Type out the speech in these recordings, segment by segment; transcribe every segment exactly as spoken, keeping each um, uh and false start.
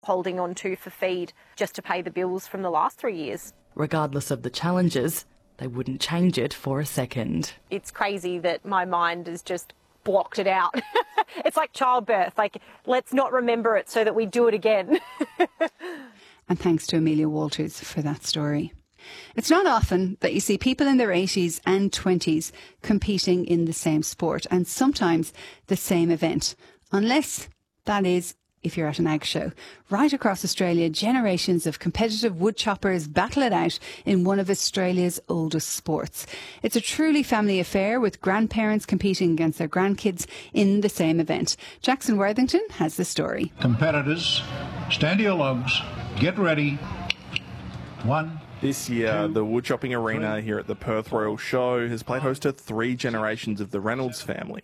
holding on to for feed just to pay the bills from the last three years. Regardless of the challenges, they wouldn't change it for a second. It's crazy that my mind has just blocked it out. It's like childbirth. Like, let's not remember it so that we do it again. And thanks to Amelia Walters for that story. It's not often that you see people in their eighties and twenties competing in the same sport and sometimes the same event, unless, that is, if you're at an ag show. Right across Australia, generations of competitive woodchoppers battle it out in one of Australia's oldest sports. It's a truly family affair, with grandparents competing against their grandkids in the same event. Jackson Worthington has the story. Competitors, stand to your logs, get ready. One. This year, the woodchopping arena here at the Perth Royal Show has played host to three generations of the Reynolds family.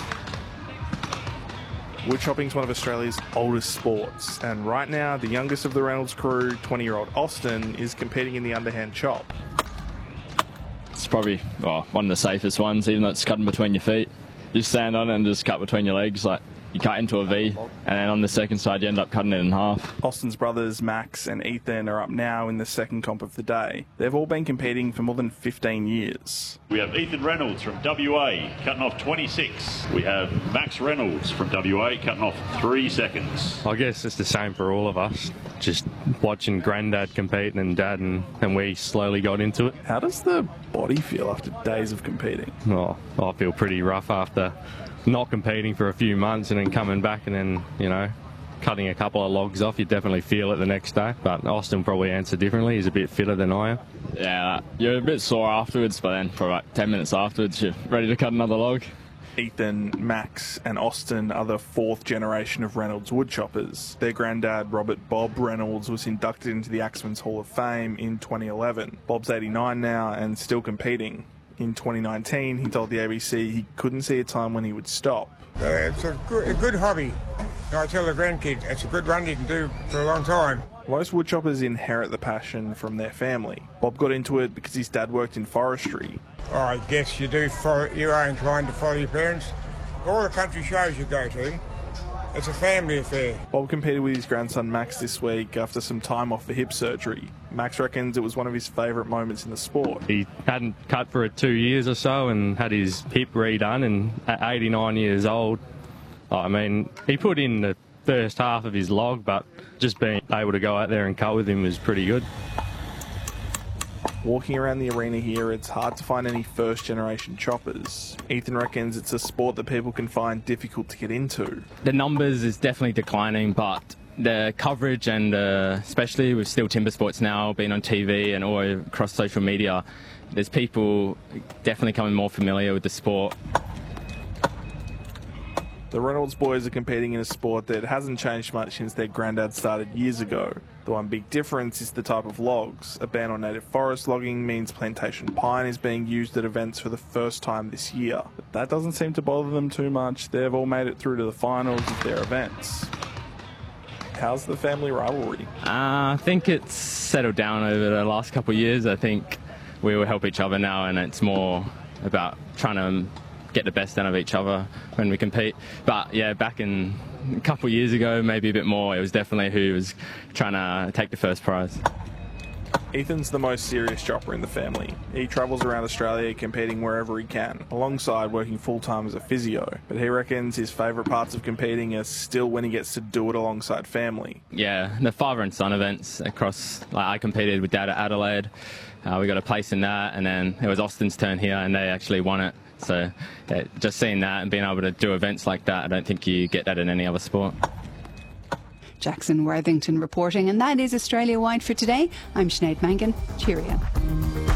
Woodchopping is one of Australia's oldest sports, and right now the youngest of the Reynolds crew, twenty-year-old Austin, is competing in the underhand chop. It's probably oh, one of the safest ones, even though it's cutting between your feet. You stand on it and just cut between your legs, like you cut into a V, and then on the second side you end up cutting it in half. Austin's brothers Max and Ethan are up now in the second comp of the day. They've all been competing for more than fifteen years. We have Ethan Reynolds from W A cutting off twenty-six. We have Max Reynolds from W A cutting off three seconds. I guess it's the same for all of us. Just watching Grandad compete and Dad, and, and we slowly got into it. How does the body feel after days of competing? Oh, I feel pretty rough after not competing for a few months and then coming back and then, you know, cutting a couple of logs off. You definitely feel it the next day. But Austin probably answered differently. He's a bit fitter than I am. Yeah, you're a bit sore afterwards, but then for about ten minutes afterwards, you're ready to cut another log. Ethan, Max and Austin are the fourth generation of Reynolds woodchoppers. Their granddad, Robert Bob Reynolds, was inducted into the Axemen's Hall of Fame in twenty eleven. Bob's eighty-nine now and still competing. In twenty nineteen, he told the A B C he couldn't see a time when he would stop. Uh, it's a good, a good hobby. I tell the grandkids, it's a good run you can do for a long time. Most woodchoppers inherit the passion from their family. Bob got into it because his dad worked in forestry. Oh, I guess you do follow, you are inclined to follow your parents. All the country shows you go to, it's a family affair. Bob competed with his grandson Max this week after some time off for hip surgery. Max reckons it was one of his favourite moments in the sport. He hadn't cut for two years or so and had his hip redone, and at eighty-nine years old, I mean, he put in the first half of his log, but just being able to go out there and cut with him was pretty good. Walking around the arena here, it's hard to find any first-generation choppers. Ethan reckons it's a sport that people can find difficult to get into. The numbers is definitely declining, but the coverage, and uh, especially with Steel Timber Sports now being on T V and all across social media, there's people definitely becoming more familiar with the sport. The Reynolds boys are competing in a sport that hasn't changed much since their granddad started years ago. The one big difference is the type of logs. A ban on native forest logging means plantation pine is being used at events for the first time this year. But that doesn't seem to bother them too much. They've all made it through to the finals of their events. How's the family rivalry? Uh, I think it's settled down over the last couple of years. I think we will help each other now, and it's more about trying to get the best out of each other when we compete. But yeah, back in a couple of years ago, maybe a bit more, it was definitely who was trying to take the first prize. Ethan's the most serious chopper in the family. He travels around Australia competing wherever he can, alongside working full-time as a physio. But he reckons his favourite parts of competing are still when he gets to do it alongside family. Yeah, the father and son events across, like I competed with Dad at Adelaide. Uh, we got a place in that, and then it was Austin's turn here and they actually won it. So yeah, just seeing that and being able to do events like that, I don't think you get that in any other sport. Jackson Worthington reporting, and that is Australia Wide for today. I'm Sinead Mangan. Cheerio.